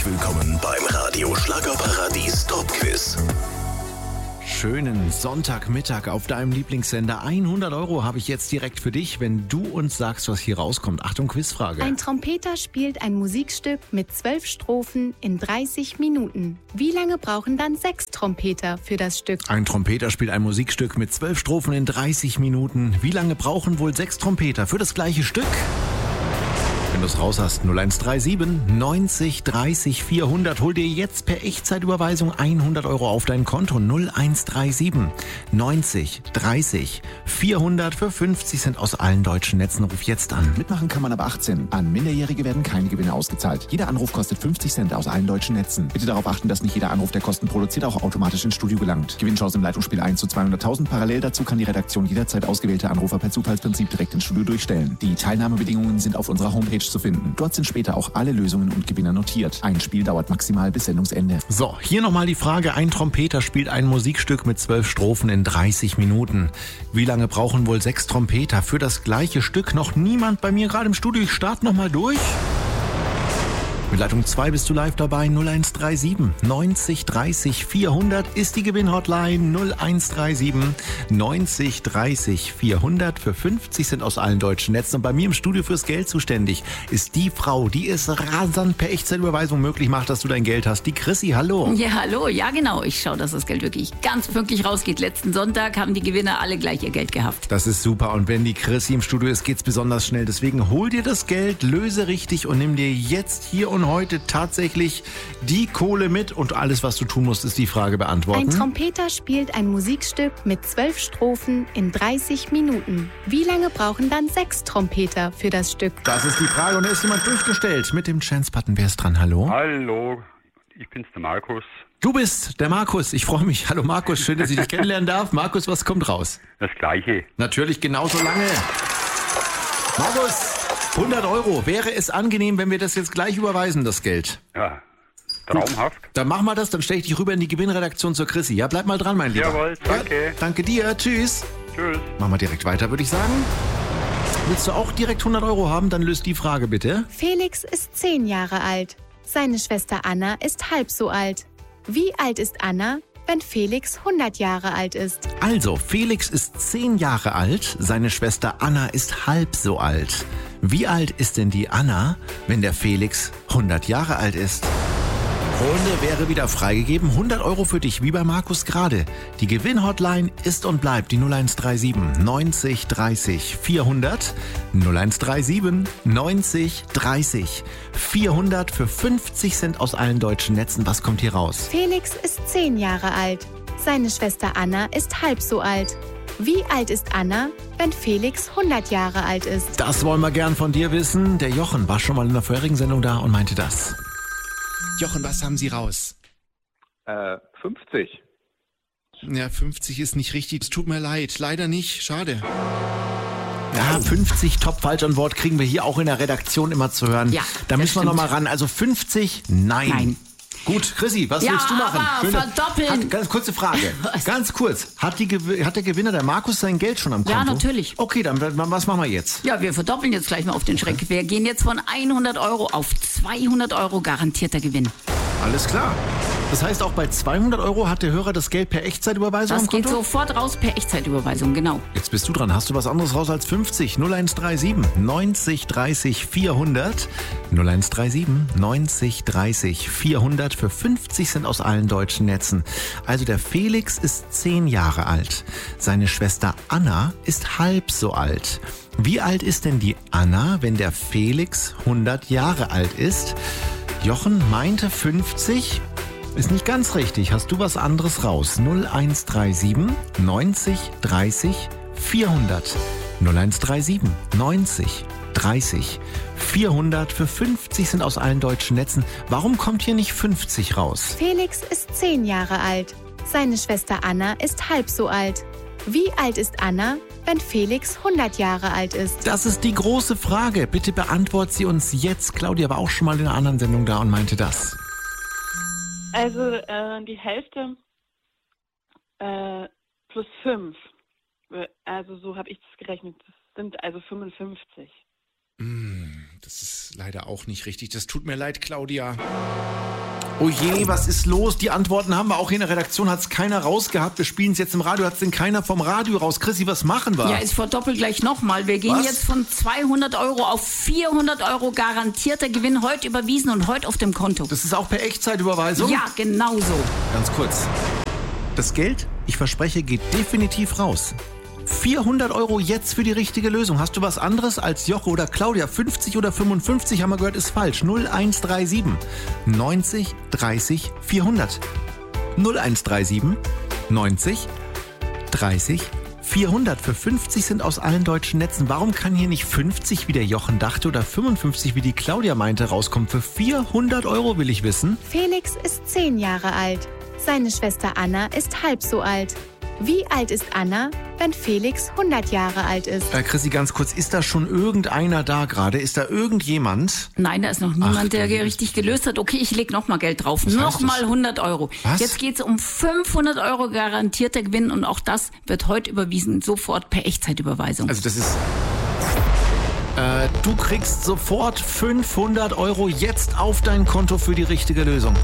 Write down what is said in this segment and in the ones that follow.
Herzlich willkommen beim Radio Schlagerparadies Top Quiz. Schönen Sonntagmittag auf deinem Lieblingssender. 100 € habe ich jetzt direkt für dich, wenn du uns sagst, was hier rauskommt. Achtung, Quizfrage. Ein Trompeter spielt ein Musikstück mit 12 Strophen in 30 Minuten. Wie lange brauchen dann 6 Trompeter für das Stück? Ein Trompeter spielt ein Musikstück mit 12 Strophen in 30 Minuten. Wie lange brauchen wohl 6 Trompeter für das gleiche Stück? Wenn du es raus hast, 0137 90 30 400. Hol dir jetzt per Echtzeitüberweisung 100 € auf dein Konto. 0137 90 30 400 für 50 Cent aus allen deutschen Netzen. Ruf jetzt an. Mitmachen kann man ab 18. An Minderjährige werden keine Gewinne ausgezahlt. Jeder Anruf kostet 50 Cent aus allen deutschen Netzen. Bitte darauf achten, dass nicht jeder Anruf, der Kosten produziert, auch automatisch ins Studio gelangt. Gewinnchance im Leitungsspiel 1 zu 200.000. Parallel dazu kann die Redaktion jederzeit ausgewählte Anrufer per Zufallsprinzip direkt ins Studio durchstellen. Die Teilnahmebedingungen sind auf unserer Homepage zu finden. Dort sind später auch alle Lösungen und Gewinner notiert. Ein Spiel dauert maximal bis Sendungsende. So, hier nochmal die Frage. Ein Trompeter spielt ein Musikstück mit 12 Strophen in 30 Minuten. Wie lange brauchen wohl 6 Trompeter für das gleiche Stück? Noch niemand bei mir gerade im Studio. Ich starte nochmal durch. Mit Leitung 2 bist du live dabei. 0137 90 30 400 ist die Gewinnhotline. 0137 90 30 400 für 50 Cent aus allen deutschen Netzen. Und bei mir im Studio fürs Geld zuständig ist die Frau, die es rasant per Echtzeitüberweisung möglich macht, dass du dein Geld hast. Die Chrissy, hallo. Ja, hallo. Ja, genau. Ich schaue, dass das Geld wirklich ganz pünktlich rausgeht. Letzten Sonntag haben die Gewinner alle gleich ihr Geld gehabt. Das ist super. Und wenn die Chrissy im Studio ist, geht's besonders schnell. Deswegen hol dir das Geld, löse richtig und nimm dir jetzt hier und heute tatsächlich die Kohle mit. Und alles, was du tun musst, ist die Frage beantworten. Ein Trompeter spielt ein Musikstück mit 12 Strophen in 30 Minuten. Wie lange brauchen dann 6 Trompeter für das Stück? Das ist die Frage und da ist jemand durchgestellt. Mit dem Chance-Button, wer ist dran? Hallo? Hallo, ich bin's, der Markus. Du bist der Markus. Ich freue mich. Hallo Markus, schön, dass ich dich kennenlernen darf. Markus, was kommt raus? Das Gleiche. Natürlich genauso lange. Markus, 100 €. Wäre es angenehm, wenn wir das jetzt gleich überweisen, das Geld? Ja, traumhaft. Dann machen wir das, dann stelle ich dich rüber in die Gewinnredaktion zur Chrissy. Ja, bleib mal dran, mein Lieber. Jawohl, danke. Ja, danke dir. Tschüss. Tschüss. Machen wir direkt weiter, würde ich sagen. Willst du auch direkt 100 € haben? Dann löst die Frage bitte. Felix ist 10 Jahre alt. Seine Schwester Anna ist halb so alt. Wie alt ist Anna, wenn Felix 100 Jahre alt ist? Also, Felix ist 10 Jahre alt, seine Schwester Anna ist halb so alt. Wie alt ist denn die Anna, wenn der Felix 100 Jahre alt ist? Runde wäre wieder freigegeben. 100 € für dich, wie bei Markus gerade. Die Gewinnhotline ist und bleibt die 0137 90 30 400. 0137 90 30 400 für 50 Cent aus allen deutschen Netzen. Was kommt hier raus? Felix ist 10 Jahre alt. Seine Schwester Anna ist halb so alt. Wie alt ist Anna, wenn Felix 100 Jahre alt ist? Das wollen wir gern von dir wissen. Der Jochen war schon mal in der vorherigen Sendung da und meinte das. Jochen, was haben Sie raus? 50. Ja, 50 ist nicht richtig. Es tut mir leid. Leider nicht. Schade. Ja, 50 top falsch an Wort kriegen wir hier auch in der Redaktion immer zu hören. Ja, da müssen wir stimmt. nochmal ran. Also 50, nein. Nein. Gut, Chrissy, was Ja, willst du machen? aber verdoppeln. Ganz kurze Frage. Was? Ganz kurz. Hat der Gewinner, der Markus, sein Geld schon am Konto? Ja, natürlich. Okay, dann was machen wir jetzt? Ja, wir verdoppeln jetzt gleich mal auf den Schreck. Wir gehen jetzt von 100 € auf 200 € garantierter Gewinn. Alles klar. Das heißt, auch bei 200 € hat der Hörer das Geld per Echtzeitüberweisung Das am Konto? geht sofort raus per Echtzeitüberweisung, genau. Jetzt bist du dran. Hast du was anderes raus als 50? 0137 90 30 400. 0137 90 30 400 für 50 Cent aus allen deutschen Netzen. Also der Felix ist 10 Jahre alt. Seine Schwester Anna ist halb so alt. Wie alt ist denn die Anna, wenn der Felix 100 Jahre alt ist? Jochen meinte 50. Ist nicht ganz richtig. Hast du was anderes raus? 0137 90 30 400. 0137 90 30 400 für 50 sind aus allen deutschen Netzen. Warum kommt hier nicht 50 raus? Felix ist 10 Jahre alt. Seine Schwester Anna ist halb so alt. Wie alt ist Anna, wenn Felix 100 Jahre alt ist? Das ist die große Frage. Bitte beantwortet sie uns jetzt. Claudia war auch schon mal in einer anderen Sendung da und meinte das. Also die Hälfte plus 5. Also so habe ich das gerechnet. Das sind also 55. Das ist ist leider auch nicht richtig. Das tut mir leid, Claudia. Oh je, was ist los? Die Antworten haben wir auch hier in der Redaktion. Hat es keiner rausgehabt. Wir spielen es jetzt im Radio. Hat es denn keiner vom Radio raus? Chrissy, was machen wir? Ja, ich verdoppel gleich nochmal. Wir gehen jetzt von 200 Euro auf 400 Euro garantierter Gewinn heute überwiesen und heute auf dem Konto. Das ist auch per Echtzeitüberweisung? Ja, genau so. Ganz kurz. Das Geld, ich verspreche, geht definitiv raus. 400 Euro jetzt für die richtige Lösung. Hast du was anderes als Joche oder Claudia? 50 oder 55 haben wir gehört, ist falsch. 0137 90 30 400. 0137 90 30 400. Für 50 sind aus allen deutschen Netzen. Warum kann hier nicht 50, wie der Jochen dachte, oder 55, wie die Claudia meinte, rauskommen? Für 400 Euro will ich wissen. Felix ist 10 Jahre alt. Seine Schwester Anna ist halb so alt. Wie alt ist Anna, wenn Felix 100 Jahre alt ist? Chrissy, ganz kurz, ist da schon irgendeiner da gerade? Ist da irgendjemand? Nein, da ist noch niemand, der richtig gelöst hat. Okay, ich leg nochmal Geld drauf. Nochmal 100 Euro. Was? Jetzt geht's um 500 Euro garantierter Gewinn und auch das wird heute überwiesen, sofort per Echtzeitüberweisung. Also das ist... du kriegst sofort 500 Euro jetzt auf dein Konto für die richtige Lösung.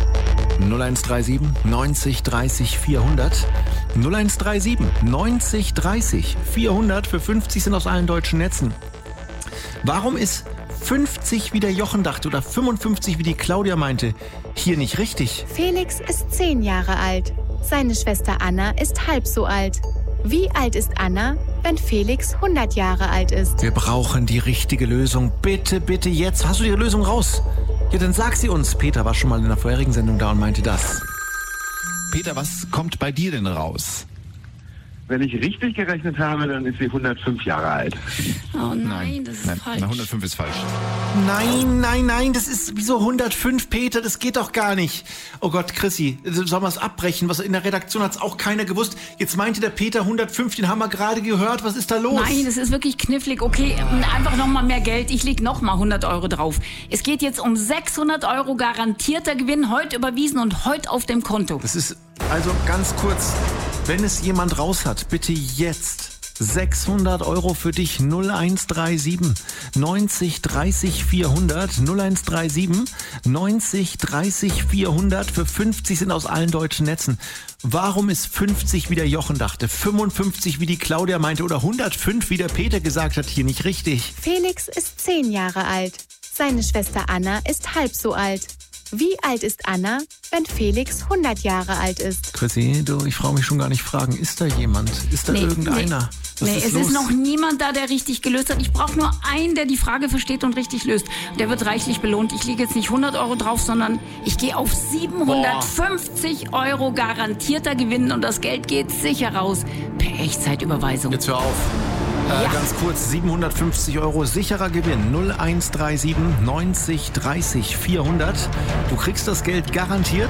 0137 90 30 400. 0137 90 30 400. Für 50 sind aus allen deutschen Netzen. Warum ist 50, wie der Jochen dachte, oder 55, wie die Claudia meinte, hier nicht richtig? Felix ist 10 Jahre alt. Seine Schwester Anna ist halb so alt. Wie alt ist Anna, wenn Felix 100 Jahre alt ist? Wir brauchen die richtige Lösung. Bitte, bitte jetzt. Hast du die Lösung raus? Ja, dann sag sie uns. Peter war schon mal in der vorherigen Sendung da und meinte das. Peter, was kommt bei dir denn raus? Wenn ich richtig gerechnet habe, dann ist sie 105 Jahre alt. Oh nein, das ist falsch. 105 ist falsch. Nein, das ist wieso 105, Peter, das geht doch gar nicht. Oh Gott, Chrissy, sollen wir es abbrechen? Was in der Redaktion hat es auch keiner gewusst. Jetzt meinte der Peter 105, den haben wir gerade gehört. Was ist da los? Nein, das ist wirklich knifflig. Okay, einfach nochmal mehr Geld. Ich leg nochmal 100 Euro drauf. Es geht jetzt um 600 Euro garantierter Gewinn, heute überwiesen und heute auf dem Konto. Das ist also ganz kurz, wenn es jemand raus hat, bitte jetzt. 600 Euro für dich. 0137 90 30 400. 0137 90 30 400. Für 50 sind aus allen deutschen Netzen. Warum ist 50, wie der Jochen dachte, 55, wie die Claudia meinte, oder 105, wie der Peter gesagt hat, hier nicht richtig? Felix ist 10 Jahre alt. Seine Schwester Anna ist halb so alt. Wie alt ist Anna, wenn Felix 100 Jahre alt ist? Chrissy, ich brauche mich schon gar nicht fragen, ist da jemand? Ist da irgendeiner? Nee, es ist noch niemand da, der richtig gelöst hat. Ich brauche nur einen, der die Frage versteht und richtig löst. Der wird reichlich belohnt. Ich lege jetzt nicht 100 Euro drauf, sondern ich gehe auf 750 Euro garantierter Gewinn und das Geld geht sicher raus per Echtzeitüberweisung. Jetzt hör auf. Ganz kurz, 750 Euro sicherer Gewinn. 0137 90 30 400. Du kriegst das Geld garantiert.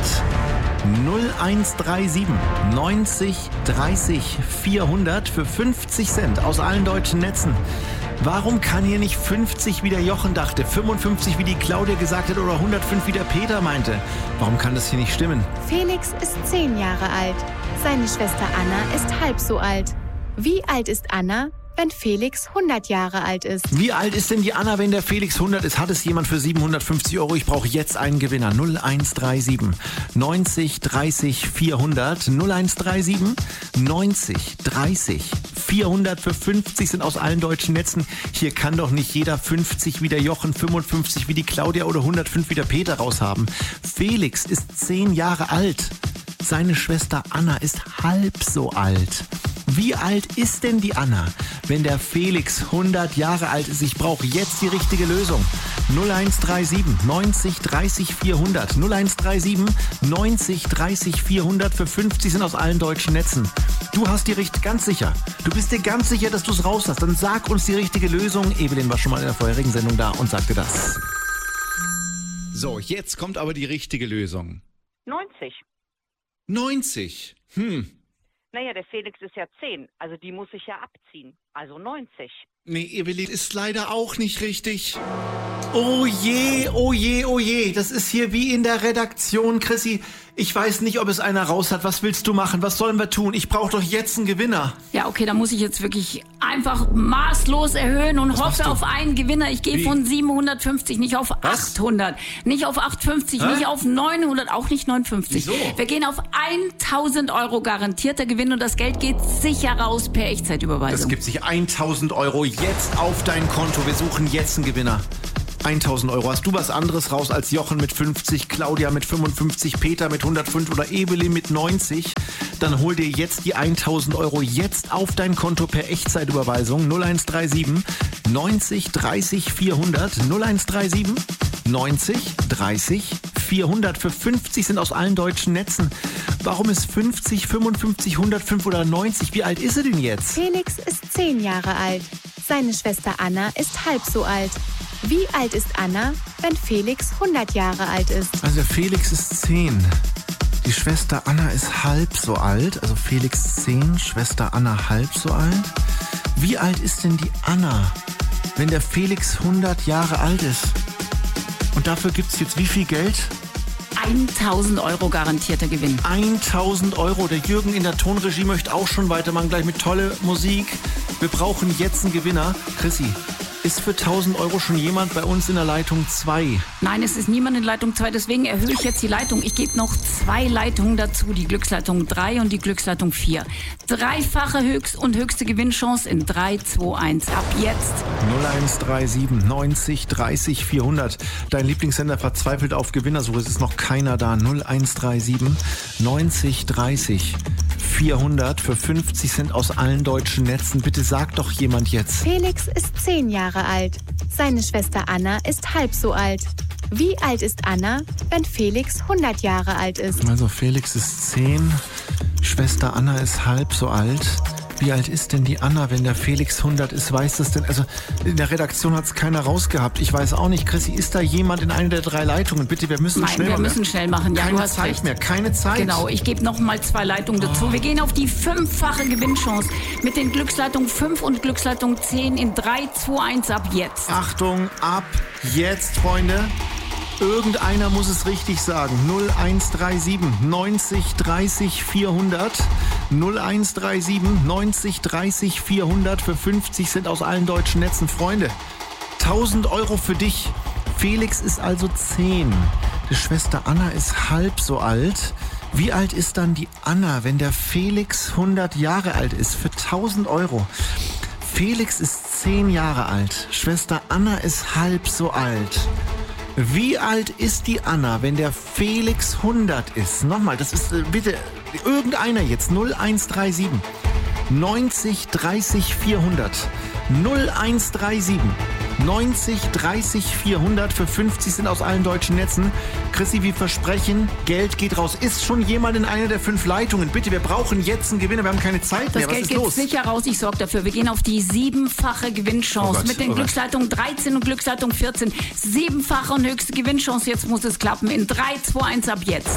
0137 90 30 400 für 50 Cent aus allen deutschen Netzen. Warum kann hier nicht 50, wie der Jochen dachte, 55, wie die Claudia gesagt hat, oder 105, wie der Peter meinte? Warum kann das hier nicht stimmen? Felix ist 10 Jahre alt. Seine Schwester Anna ist halb so alt. Wie alt ist Anna, wenn Felix 100 Jahre alt ist? Wie alt ist denn die Anna, wenn der Felix 100 ist? Hat es jemand für 750 Euro? Ich brauche jetzt einen Gewinner. 0137 90 30 400. 0137 90 30 400 für 50 sind aus allen deutschen Netzen. Hier kann doch nicht jeder 50 wie der Jochen, 55 wie die Claudia oder 105 wie der Peter raushaben. Felix ist 10 Jahre alt. Seine Schwester Anna ist halb so alt. Wie alt ist denn die Anna, wenn der Felix 100 Jahre alt ist? Ich brauche jetzt die richtige Lösung. 0137 90 30 400. 0137 90 30 400 für 50 sind aus allen deutschen Netzen. Du hast die richtige, ganz sicher. Du bist dir ganz sicher, dass du es raus hast. Dann sag uns die richtige Lösung. Evelyn war schon mal in der vorherigen Sendung da und sagte das. So, jetzt kommt aber die richtige Lösung. 90. 90. Naja, der Felix ist ja 10, also die muss ich ja abziehen. Also 90. Nee, Evelyn, ist leider auch nicht richtig. Oh je, oh je, oh je. Das ist hier wie in der Redaktion, Chrissy. Ich weiß nicht, ob es einer raus hat. Was willst du machen? Was sollen wir tun? Ich brauche doch jetzt einen Gewinner. Ja, okay, da muss ich jetzt wirklich einfach maßlos erhöhen und hoffe auf einen Gewinner. Ich gehe von 750 nicht auf 800, nicht auf 850, nicht auf 900, auch nicht 950. Wieso? Wir gehen auf 1000 Euro garantierter Gewinn und das Geld geht sicher raus per Echtzeitüberweisung. Das gibt sich 1000 Euro jetzt auf dein Konto. Wir suchen jetzt einen Gewinner. 1000 Euro. Hast du was anderes raus als Jochen mit 50, Claudia mit 55, Peter mit 105 oder Evelyn mit 90? Dann hol dir jetzt die 1000 Euro jetzt auf dein Konto per Echtzeitüberweisung 0137 90 30 400 0137 90 30 400. Für 50 sind aus allen deutschen Netzen. Warum ist 50, 55, 105 oder 90? Wie alt ist er denn jetzt? Felix ist 10 Jahre alt. Seine Schwester Anna ist halb so alt. Wie alt ist Anna, wenn Felix 100 Jahre alt ist? Also der Felix ist 10. Die Schwester Anna ist halb so alt. Also Felix 10, Schwester Anna halb so alt. Wie alt ist denn die Anna, wenn der Felix 100 Jahre alt ist? Und dafür gibt's jetzt wie viel Geld? 1000 Euro garantierter Gewinn. 1000 Euro. Der Jürgen in der Tonregie möchte auch schon weitermachen, gleich mit tolle Musik. Wir brauchen jetzt einen Gewinner. Chrissy, ist für 1000 Euro schon jemand bei uns in der Leitung 2? Nein, es ist niemand in Leitung 2, deswegen erhöhe ich jetzt die Leitung. Ich gebe noch 2 Leitungen dazu, die Glücksleitung 3 und die Glücksleitung 4. Dreifache und höchste Gewinnchance in 3, 2, 1. Ab jetzt. 0137 90 30 400. Dein Lieblingssender verzweifelt auf Gewinnersuche. Es ist noch keiner da. 0137 90 30 400 für 50 Cent aus allen deutschen Netzen. Bitte sag doch jemand jetzt. Felix ist 10 Jahre alt. Seine Schwester Anna ist halb so alt. Wie alt ist Anna, wenn Felix 100 Jahre alt ist? Also Felix ist 10, Schwester Anna ist halb so alt. Wie alt ist denn die Anna, wenn der Felix 100 ist? Weiß das denn? Also in der Redaktion hat es keiner rausgehabt. Ich weiß auch nicht. Chrissy, ist da jemand in einer der 3 Leitungen? Bitte, wir müssen schnell machen. Wir müssen schnell machen. Ja, keine du hast Zeit recht. mehr, keine Zeit. Genau, ich gebe noch mal 2 Leitungen dazu. Wir gehen auf die 5-fache Gewinnchance mit den Glücksleitungen 5 und Glücksleitung 10 in 3, 2, 1 ab jetzt. Achtung, ab jetzt, Freunde. Irgendeiner muss es richtig sagen. 0137 90 30 400. 0137 90 30 400 für 50 Cent aus allen deutschen Netzen. Freunde, 1000 Euro für dich. Felix ist also 10. Die Schwester Anna ist halb so alt. Wie alt ist dann die Anna, wenn der Felix 100 Jahre alt ist? Für 1000 Euro. Felix ist 10 Jahre alt. Schwester Anna ist halb so alt. Wie alt ist die Anna, wenn der Felix 100 ist? Nochmal, das ist bitte irgendeiner jetzt. 0137 90 30 400. 0137 90 30 400 für 50 sind aus allen deutschen Netzen. Chrissy, wir versprechen, Geld geht raus. Ist schon jemand in einer der 5 Leitungen? Bitte, wir brauchen jetzt einen Gewinner. Wir haben keine Zeit mehr. Das Geld geht sicher raus. Ich sorge dafür. Wir gehen auf die 7-fache Gewinnchance mit den Glücksleitungen 13 und Glücksleitung 14. 7-fache und höchste Gewinnchance. Jetzt muss es klappen. In 3, 2, 1 ab jetzt.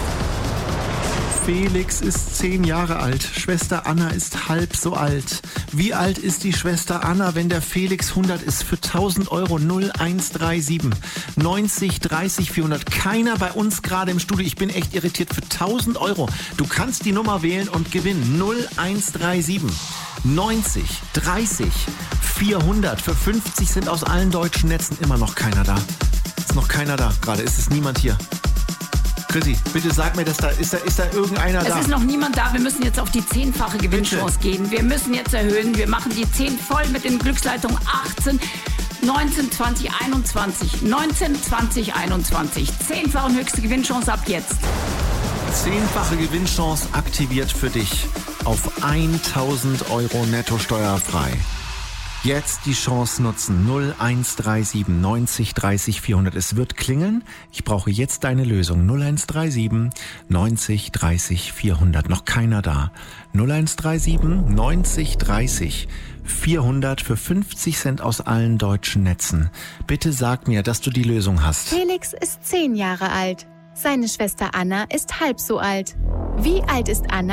Felix ist 10 Jahre alt. Schwester Anna ist halb so alt. Wie alt ist die Schwester Anna, wenn der Felix 100 ist? Für 1000 Euro 0137 90 30 400. Keiner bei uns gerade im Studio. Ich bin echt irritiert. Für 1000 Euro. Du kannst die Nummer wählen und gewinnen. 0137 90 30 400. Für 50 sind aus allen deutschen Netzen immer noch keiner da. Ist noch keiner da. Gerade ist es niemand hier. Chrissy, bitte sag mir, dass ist da irgendeiner da? Es ist noch niemand da. Wir müssen jetzt auf die 10-fache Gewinnchance gehen. Wir müssen jetzt erhöhen. Wir machen die 10 voll mit den Glücksleitungen 18, 19, 20, 21. 19, 20, 21. 10-fache und höchste Gewinnchance ab jetzt. 10-fache Gewinnchance aktiviert für dich auf 1000 Euro netto steuerfrei. Jetzt die Chance nutzen. 0137 90 30 400. Es wird klingeln. Ich brauche jetzt deine Lösung. 0137 90 30 400. Noch keiner da. 0137 90 30 400 für 50 Cent aus allen deutschen Netzen. Bitte sag mir, dass du die Lösung hast. Felix ist 10 Jahre alt. Seine Schwester Anna ist halb so alt. Wie alt ist Anna,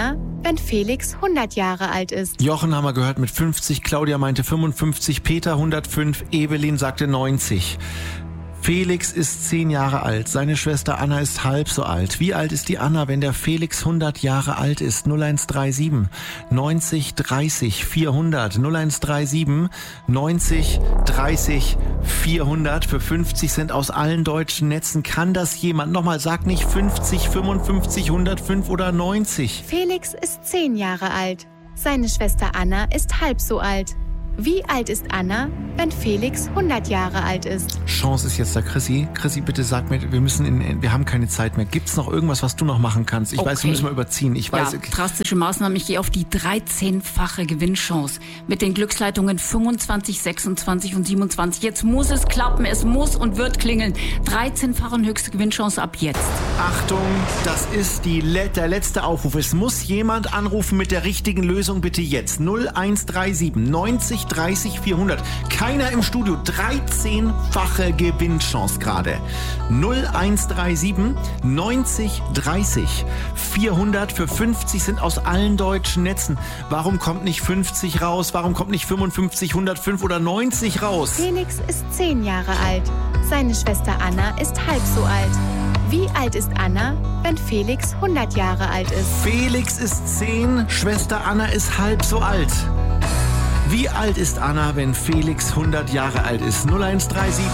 wenn Felix 100 Jahre alt ist? Jochen haben wir gehört mit 50, Claudia meinte 55, Peter 105, Evelyn sagte 90. Felix ist 10 Jahre alt, seine Schwester Anna ist halb so alt. Wie alt ist die Anna, wenn der Felix 100 Jahre alt ist? 0137 90 30 400 0137 90 30 400 für 50 Cent aus allen deutschen Netzen. Kann das jemand? Nochmal, sag nicht 50, 55, 105 oder 90. Felix ist 10 Jahre alt. Seine Schwester Anna ist halb so alt. Wie alt ist Anna, wenn Felix 100 Jahre alt ist? Chance ist jetzt da, Chrissy. Chrissy, bitte sag mir, wir haben keine Zeit mehr. Gibt's noch irgendwas, was du noch machen kannst? Ich weiß, wir müssen mal überziehen. Ich weiß. Ja, drastische Maßnahmen. Ich gehe auf die 13-fache Gewinnchance mit den Glücksleitungen 25, 26 und 27. Jetzt muss es klappen. Es muss und wird klingeln. 13-fache höchste Gewinnchance ab jetzt. Achtung, das ist der letzte Aufruf. Es muss jemand anrufen mit der richtigen Lösung, bitte jetzt. 0137 90 30 400. Keiner im Studio. 13-fache Gewinnchance gerade. 0137 90 30 400 für 50 sind aus allen deutschen Netzen. Warum kommt nicht 50 raus? Warum kommt nicht 55, 105 oder 90 raus? Felix ist 10 Jahre alt. Seine Schwester Anna ist halb so alt. Wie alt ist Anna, wenn Felix 100 Jahre alt ist? Felix ist 10, Schwester Anna ist halb so alt. Wie alt ist Anna, wenn Felix 100 Jahre alt ist? 0137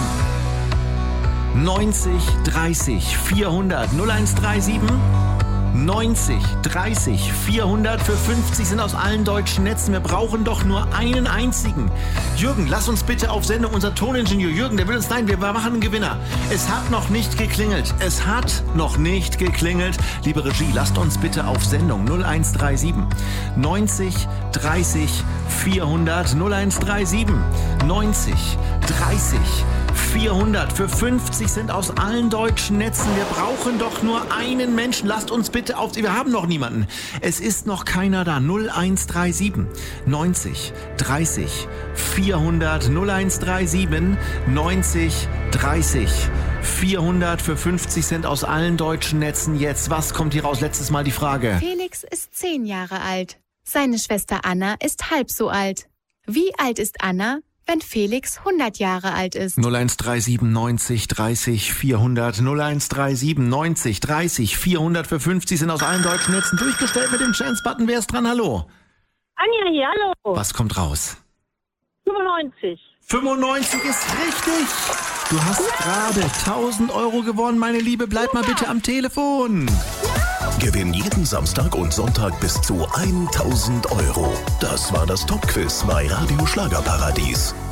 90 30 400 0137 90 30 400 für 50 sind aus allen deutschen Netzen. Wir brauchen doch nur einen einzigen. Jürgen, lass uns bitte auf Sendung. Unser Toningenieur Jürgen, der will uns... Nein, wir machen einen Gewinner. Es hat noch nicht geklingelt. Es hat noch nicht geklingelt. Liebe Regie, lasst uns bitte auf Sendung. 0137 90 30 400 0137 90 30 400 für 50 sind aus allen deutschen Netzen. Wir brauchen doch nur einen Menschen. Lasst uns bitte auf... Wir haben noch niemanden. Es ist noch keiner da. 0137 90 30 400 0137 90 30 400 für 50 Cent aus allen deutschen Netzen. Jetzt, was kommt hier raus? Letztes Mal die Frage. Felix ist 10 Jahre alt. Seine Schwester Anna ist halb so alt. Wie alt ist Anna, wenn Felix 100 Jahre alt ist? 0137 90 30 400 0137 90 30 400 für 50 sind aus allen deutschen Netzen durchgestellt mit dem Chance-Button. Wer ist dran? Hallo? Anja hier, hallo. Was kommt raus? 95. 95 ist richtig. Du hast gerade 1000 Euro gewonnen, meine Liebe. Bleib mal bitte am Telefon. Gewinn jeden Samstag und Sonntag bis zu 1000 Euro. Das war das Top-Quiz bei Radio Schlagerparadies.